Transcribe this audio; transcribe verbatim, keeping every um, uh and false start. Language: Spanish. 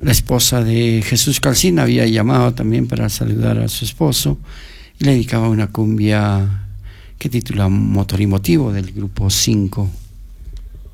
La esposa de Jesús Calcín había llamado también para saludar a su esposo y le dedicaba una cumbia que titula Motor y Motivo del grupo cinco.